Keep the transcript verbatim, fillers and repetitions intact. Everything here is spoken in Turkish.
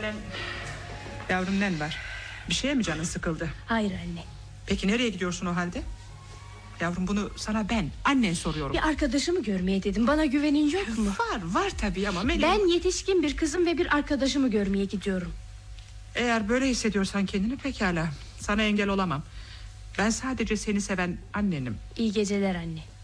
Helen, yavrum nen var? Bir şeye mi canın sıkıldı? Hayır anne. Peki nereye gidiyorsun o halde? Yavrum bunu sana ben, annen soruyorum. Bir arkadaşımı görmeye dedim. Bana güvenin yok mu? Var var tabii ama Melih... Ben yetişkin bir kızım ve bir arkadaşımı görmeye gidiyorum. Eğer böyle hissediyorsan kendini pekala. Sana engel olamam. Ben sadece seni seven annenim. İyi geceler anne.